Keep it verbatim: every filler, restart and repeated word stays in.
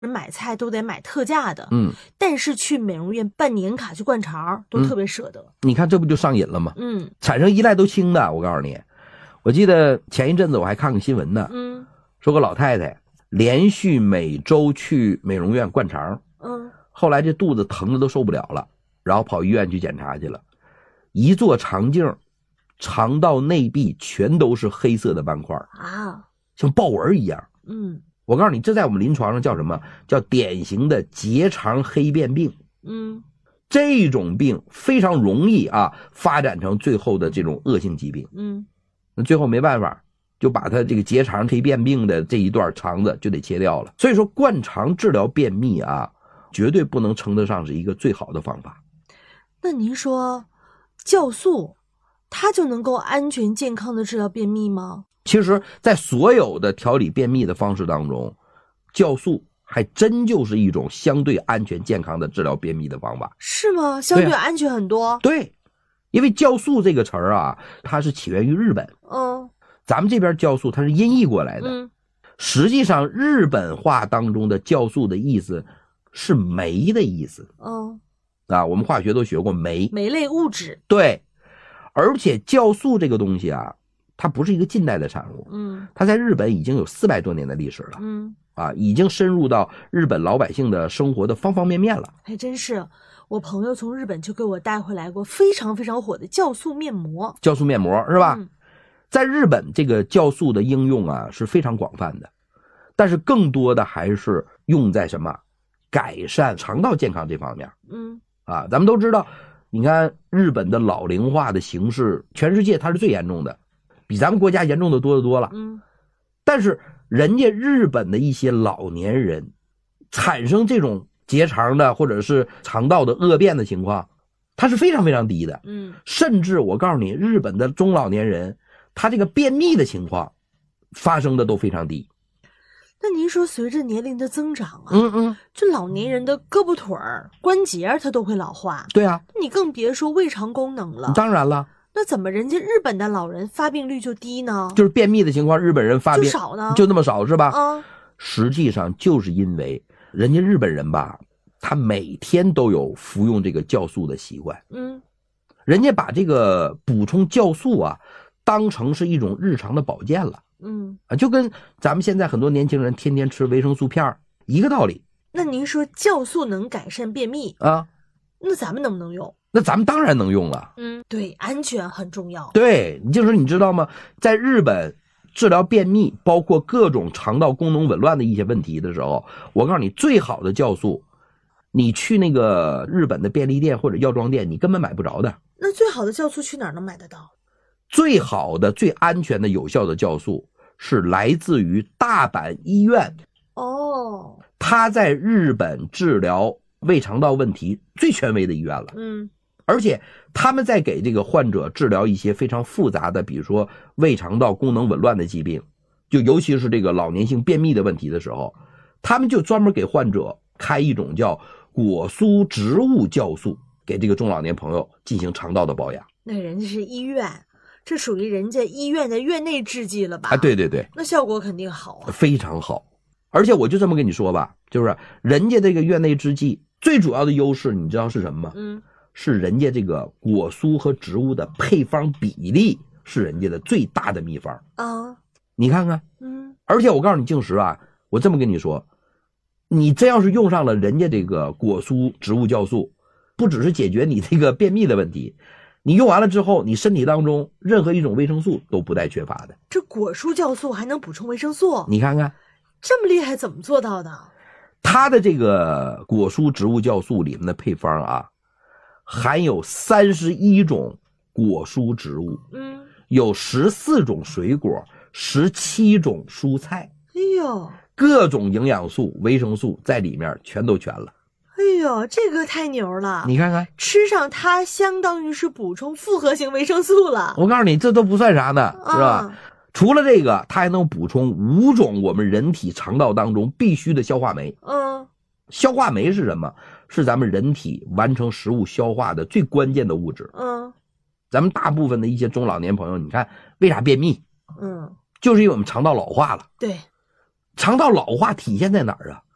买菜都得买特价的， 嗯， 但是去美容院办年卡去灌肠都特别舍得、嗯。 你看这不就上瘾了吗？ 嗯， 产生依赖都轻的。我告诉你，我记得前一阵子我还看过新闻呢， 嗯， 说个老太太连续每周去美容院灌肠， 嗯， 后来这肚子疼的都受不了了，然后跑医院去检查去了，一做肠镜，肠道内壁全都是黑色的斑块啊， 像豹纹一样。 嗯， 我告诉你，这在我们临床上叫什么？叫典型的结肠黑变病。 嗯， 这种病非常容易啊发展成最后的这种恶性疾病。 嗯， 那最后没办法，就把他这个结肠黑变病的这一段肠子就得切掉了。所以说灌肠治疗便秘啊，绝对不能称得上是一个最好的方法。 那您说酵素它就能够安全健康的治疗便秘吗？ 其实在所有的调理便秘的方式当中，酵素还真就是一种相对安全健康的治疗便秘的方法。 是吗？相对安全很多？ 对，对，因为酵素这个词儿啊，它是起源于日本。 嗯， 咱们这边酵素它是音译过来的。 嗯， 实际上日本话当中的酵素的意思是酶的意思。 嗯， 啊，我们化学都学过酶， 酶类物质。 对，而且酵素这个东西啊，它不是一个近代的产物。 嗯， 它在日本已经有四百多年的历史了。 嗯， 啊，已经深入到日本老百姓的生活的方方面面了。 还真是，我朋友从日本就给我带回来过非常非常火的酵素面膜。 酵素面膜是吧？ 嗯， 在日本这个酵素的应用啊是非常广泛的，但是更多的还是用在什么改善肠道健康这方面。 嗯， 啊，咱们都知道，你看日本的老龄化的形势，全世界它是最严重的，比咱们国家严重的多得多了。 嗯， 但是人家日本的一些老年人产生这种结肠的或者是肠道的恶变的情况，它是非常非常低的。 嗯， 甚至我告诉你，日本的中老年人他这个便秘的情况发生的都非常低。 那您说随着年龄的增长啊， 嗯嗯， 这老年人的胳膊腿儿关节它都会老化。 对啊， 你更别说胃肠功能了。 当然了， 那怎么人家日本的老人发病率就低呢？ 就是便秘的情况，日本人发病就少呢， 就那么少是吧？ 啊， 实际上就是因为人家日本人吧，他每天都有服用这个酵素的习惯。 嗯， 人家把这个补充酵素啊当成是一种日常的保健了。 嗯， 啊，就跟咱们现在很多年轻人天天吃维生素片一个道理。 那您说酵素能改善便秘啊， 那咱们能不能用？ 那咱们当然能用了。 嗯，对，安全很重要。 对，就是你知道吗？在日本治疗便秘，包括各种肠道功能紊乱的一些问题的时候，我告诉你，最好的酵素，你去那个日本的便利店或者药妆店，你根本买不着的。 那最好的酵素去哪儿能买得到？ 最好的、最安全的、有效的酵素是来自于大阪医院。 哦， 他在日本治疗胃肠道问题最权威的医院了。 嗯， 而且他们在给这个患者治疗一些非常复杂的，比如说胃肠道功能紊乱的疾病，就尤其是这个老年性便秘的问题的时候，他们就专门给患者开一种叫果蔬植物酵素，给这个中老年朋友进行肠道的保养。 那人家是医院，这属于人家医院的院内制剂了吧？ 啊，对对对， 那效果肯定好啊， 非常好。而且我就这么跟你说吧，就是人家这个院内制剂最主要的优势，你知道是什么吗？ 嗯， 是人家这个果蔬和植物的配方比例是人家的最大的秘方啊。 你看看， 嗯， 而且我告诉你，静时啊，我这么跟你说，你真要是用上了人家这个果蔬植物酵素，不只是解决你这个便秘的问题，你用完了之后，你身体当中任何一种维生素都不带缺乏的。 这果蔬酵素还能补充维生素？ 你看看， 这么厉害，怎么做到的？ 它的这个果蔬植物酵素里面的配方啊，含有三十一种果蔬植物， 嗯， 有十四种水果，十七种蔬菜， 哎呦， 各种营养素、维生素在里面全都全了。 哎呦，这个太牛了！ 你看看， 吃上它相当于是补充复合型维生素了。 我告诉你，这都不算啥呢，是吧？ 啊， 除了这个，它还能补充五种我们人体肠道当中必须的消化酶。 嗯， 消化酶是什么？是咱们人体完成食物消化的最关键的物质。 嗯， 咱们大部分的一些中老年朋友，你看为啥便秘？ 嗯， 就是因为我们肠道老化了。 对， 肠道老化体现在哪儿啊？